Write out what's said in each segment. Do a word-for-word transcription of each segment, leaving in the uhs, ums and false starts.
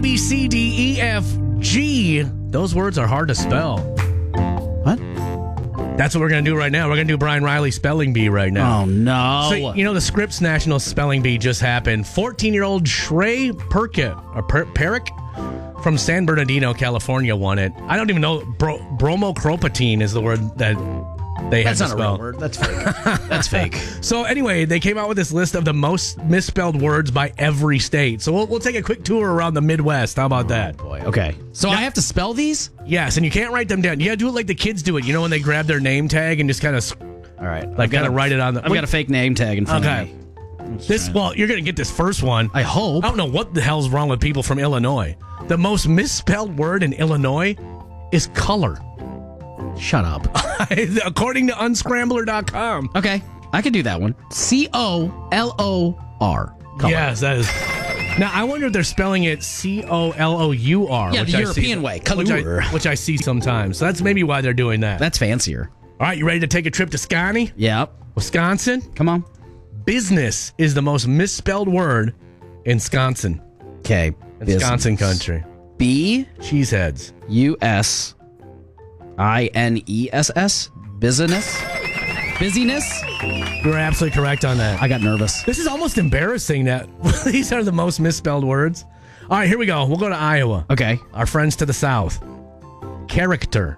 B, C, D, E, F, G. Those words are hard to spell. What? That's what we're going to do right now. We're going to do Brian Riley Spelling Bee right now. Oh, no. So, you know, the Scripps National Spelling Bee just happened. fourteen-year-old Shrey Perkett, or per- Perick from San Bernardino, California, won it. I don't even know. Bro- bromocropatine is the word that they had That's to not a spell. real word. That's fake. That's fake. So anyway, they came out with this list of the most misspelled words by every state. So we'll, we'll take a quick tour around the Midwest. How about that? Boy, okay. So I have to spell these? Yes, and you can't write them down. You got to do it like the kids do it. You know, when they grab their name tag and just kind of, All right. like, kind of write it on the. I've got a fake name tag in front Okay. of me. This well, you're gonna get this first one. I hope. I don't know what the hell's wrong with people from Illinois. The most misspelled word in Illinois is color, Shut up. according to unscrambler dot com. Okay. I can do that one. C O L O R. Color. Yes, that is. Now I wonder if they're spelling it C O L O U R. Yeah, which the I European see, way. which I, Color. which I see sometimes. So that's maybe why they're doing that. That's fancier. All right, you ready to take a trip to Scotty, Yep. Wisconsin? Come on. Business is the most misspelled word in Wisconsin. Okay. In Wisconsin country. B Cheeseheads. U S I N E S S. Business. Busyness. You're absolutely correct on that. I got nervous. This is almost embarrassing that these are the most misspelled words. All right, here we go. We'll go to Iowa. Okay. Our friends to the south. Character.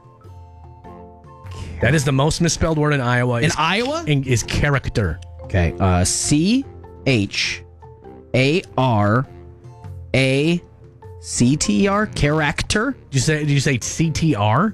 That is the most misspelled word in Iowa. In is, Iowa? is character. Okay. Uh, C H A R A C T R. Character. Did you say? Did you say C T R?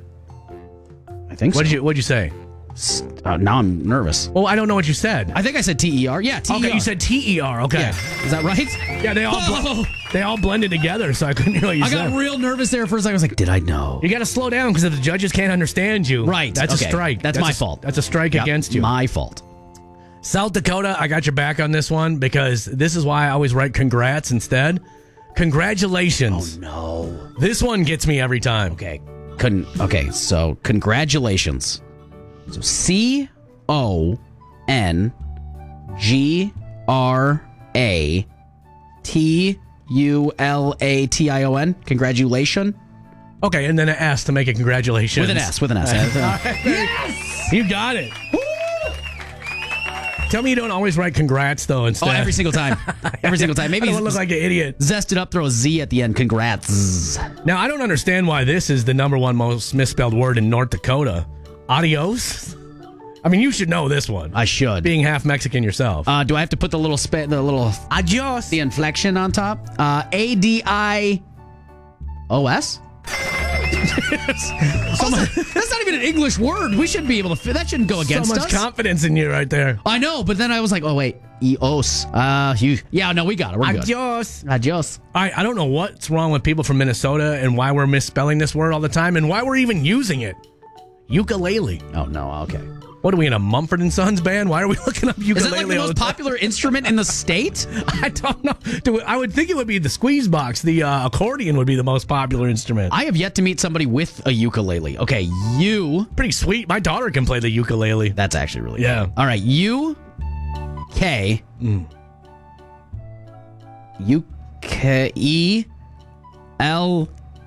I think so. What did you? What'd you say? Uh, now I'm nervous. Oh, I don't know what you said. I think I said T E R. Yeah, T E R. Okay, you said T E R. Okay. Yeah. Is that right? Yeah, they all Whoa. bl- they all blended together, so I couldn't hear what you I said. got real nervous there for a second. I was like, did I know? You got to slow down because if the judges can't understand you, Right. That's okay. a strike. That's, my a, fault. That's a strike Yeah, against you. My fault. South Dakota, I got your back on this one because this is why I always write congrats instead. Congratulations. Oh, no. This one gets me every time. Okay. Couldn't. Okay, so congratulations. So C O N G R A T U L A T I O N. Congratulation. Okay, and then an S to make it congratulations. With an S. With an S. Yes! You got it. Tell me you don't always write congrats, though, instead. Oh, every single time. Every single time. Maybe I don't look like an idiot. zest it up, throw a Z at the end. Congrats. Now, I don't understand why this is the number one most misspelled word in North Dakota. Adios? I mean, you should know this one. I should. Being half Mexican yourself. Uh, do I have to put the little spa- the little Adios. the inflection on top? Uh, A D I O S. Also, that's not even an English word. We should be able to. Fit. That shouldn't go against so much us. confidence in you right there. I know, but then I was like, oh wait, Eos. Uh, you. Yeah, no, we got it. We're good. Adios. Adios. I, I don't know what's wrong with people from Minnesota and why we're misspelling this word all the time and why we're even using it. Ukulele. Oh no. Okay. What are we in a Mumford and Sons band? Why are we looking up ukulele? Is that like the all most time? popular instrument in the state? I don't know. Do I would think it would be the squeeze box. The uh, accordion would be the most popular instrument. I have yet to meet somebody with a ukulele. Okay, you. Pretty sweet. My daughter can play the ukulele. That's actually really Yeah. Good. All right, U K Mm. U K E L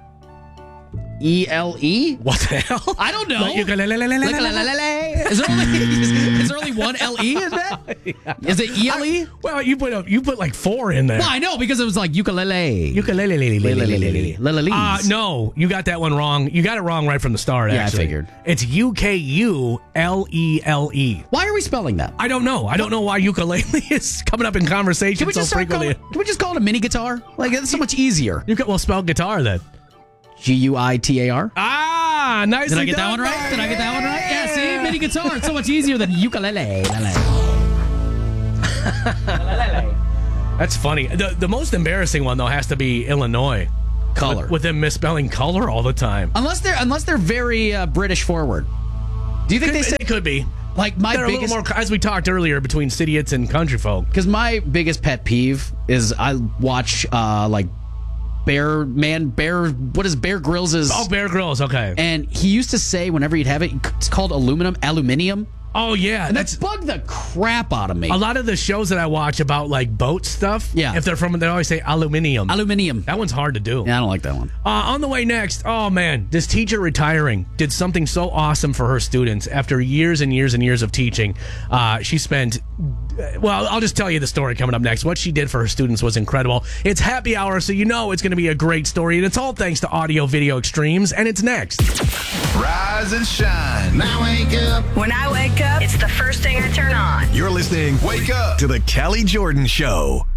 E L E. What the hell? I don't know. Like ukulele. Ukulele. Is there only is, is there only one L E in that? Is it E L E? Well, you put a, you put like four in there. Well, I know because it was like ukulele. Ukulele. Ukulele. Uh, no, you got that one wrong. You got it wrong right from the start, Yeah, I actually. figured. It's U K U L E L E. Why are we spelling that? I don't know. I don't know why ukulele is coming up in conversation Can we so just start frequently. calling, Can we just call it a mini guitar? Like it's so much easier. You can, well, spell guitar then. G U I T A R. Ah, nice. Did I get that one right? Did I get that one right? Yeah, see, mini guitar. It's so much easier than ukulele. That's funny. The, the most embarrassing one, though, has to be Illinois. Color. With, with them misspelling color all the time. Unless they're unless they're very uh, British forward. Do you think Could, they say they could be. like my They're biggest? a little more, as we talked earlier, between idiots and country folk. Because my biggest pet peeve is I watch uh, like Bear Man Bear. What is Bear Grylls' is? Oh, Bear Grylls, okay. And he used to say whenever he'd have it, it's called aluminum. Aluminium. Oh, yeah. And That's that bugged the crap out of me. a lot of the shows that I watch about like boat stuff. Yeah. If they're from, they always say aluminium. Aluminium. That one's hard to do. Yeah, I don't like that one. Uh, on the way next, oh man, this teacher retiring did something so awesome for her students after years and years and years of teaching. Uh, she spent, well, I'll just tell you the story coming up next. What she did for her students was incredible. It's happy hour, so you know it's going to be a great story, and it's all thanks to Audio Video Extremes, and it's next. Rise and shine. Now wake up. When I wake up, it's the first thing I turn on. You're listening, Wake Up, to the Kelly Jordan Show.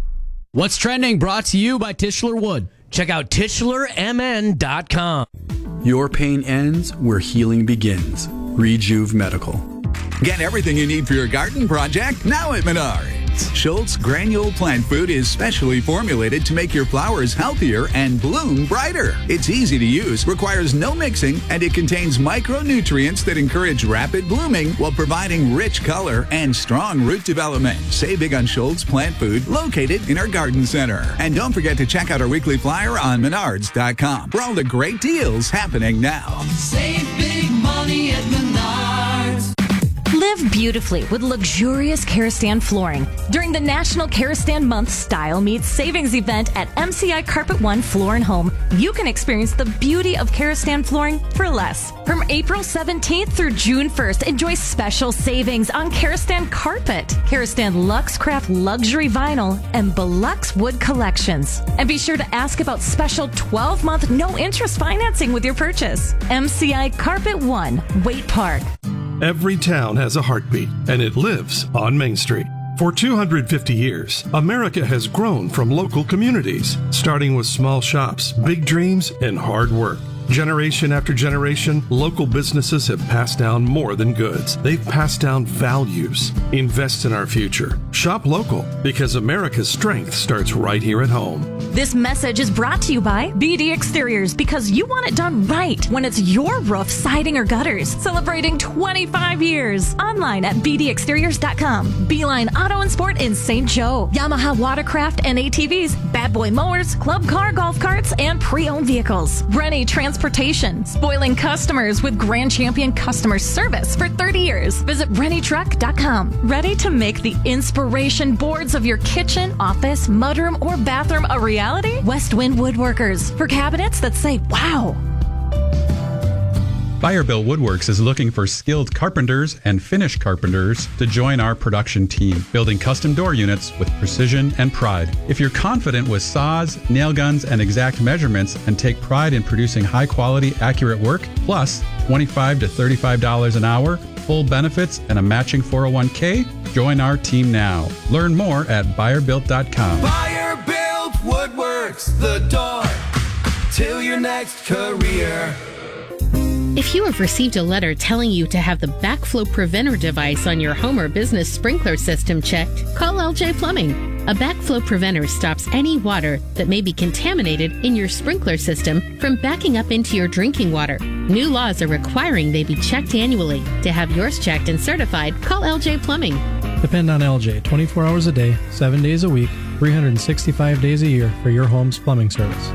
What's trending? Brought to you by Tischler Wood. Check out Tischler M N dot com. Your pain ends where healing begins. Rejuve Medical. Get everything you need for your garden project now at Menards. Schultz Granule Plant Food is specially formulated to make your flowers healthier and bloom brighter. It's easy to use, requires no mixing, and it contains micronutrients that encourage rapid blooming while providing rich color and strong root development. Save big on Schultz Plant Food, located in our garden center. And don't forget to check out our weekly flyer on menards dot com for all the great deals happening now. Save big money at Menards. Live beautifully with luxurious Karastan flooring during the National Karastan Month Style Meets Savings event at M C I Carpet One Floor and Home. You can experience the beauty of Karastan flooring for less. From April seventeenth through June first, enjoy special savings on Karastan carpet, Karastan Luxe Craft Luxury Vinyl, and Belux Wood collections. And be sure to ask about special twelve-month no-interest financing with your purchase. M C I Carpet One, Waite Park. Every town has a heartbeat, and it lives on Main Street. For two hundred fifty years, America has grown from local communities, starting with small shops, big dreams, and hard work. Generation after generation, local businesses have passed down more than goods. They've passed down values. Invest in our future. Shop local, because America's strength starts right here at home. This message is brought to you by B D Exteriors, because you want it done right when it's your roof, siding, or gutters. Celebrating twenty-five years. Online at b d exteriors dot com. Beeline Auto and Sport in Saint Joe. Yamaha Watercraft and A T Vs. Bad Boy Mowers, Club Car Golf Carts, and pre-owned vehicles. Rennie Transportation. Spoiling customers with Grand Champion customer service for thirty years. Visit rennie truck dot com. Ready to make the inspiration boards of your kitchen, office, mudroom, or bathroom a reality? Westwind Woodworkers. For cabinets that say, wow. Firebill Woodworks is looking for skilled carpenters and finish carpenters to join our production team, building custom door units with precision and pride. If you're confident with saws, nail guns, and exact measurements and take pride in producing high-quality, accurate work, plus twenty-five to thirty-five dollars an hour, full benefits, and a matching four oh one k, join our team now. Learn more at buyer built dot com. Firebuilt Woodworks, the door to your next career. If you have received a letter telling you to have the backflow preventer device on your home or business sprinkler system checked, call L J Plumbing. A backflow preventer stops any water that may be contaminated in your sprinkler system from backing up into your drinking water. New laws are requiring they be checked annually. To have yours checked and certified, call L J Plumbing. Depend on L J twenty-four hours a day, seven days a week, three hundred sixty-five days a year for your home's plumbing service.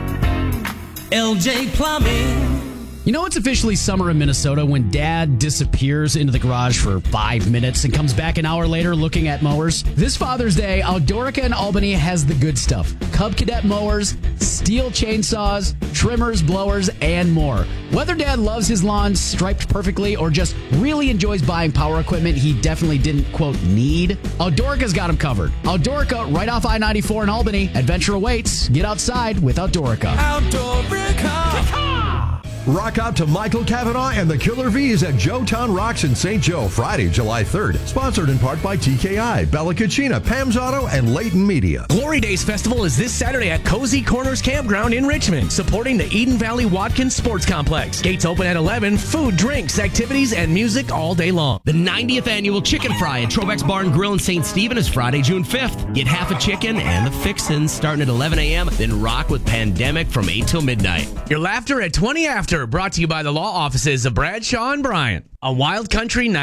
L J Plumbing. You know it's officially summer in Minnesota when Dad disappears into the garage for five minutes and comes back an hour later looking at mowers? This Father's Day, Outdoorica in Albany has the good stuff. Cub Cadet mowers, steel chainsaws, trimmers, blowers, and more. Whether Dad loves his lawn striped perfectly or just really enjoys buying power equipment he definitely didn't, quote, need, Outdoorica's got him covered. Outdoorica, right off I ninety-four in Albany. Adventure awaits. Get outside with Outdoorica. Outdoorica. Rock out to Michael Cavanaugh and the Killer V's at Joetown Rocks in Saint Joe, Friday, July third. Sponsored in part by T K I, Bella Cucina, Pam's Auto, and Leighton Media. Glory Days Festival is this Saturday at Cozy Corners Campground in Richmond, supporting the Eden Valley Watkins Sports Complex. Gates open at eleven. Food, drinks, activities, and music all day long. The ninetieth Annual Chicken Fry at Trovex Bar and Grill in Saint Stephen is Friday, June fifth. Get half a chicken and the fixins starting at eleven a.m., then rock with Pandemic from eight till midnight. Your laughter at twenty after, brought to you by the law offices of Bradshaw and Bryant. A Wild Country night.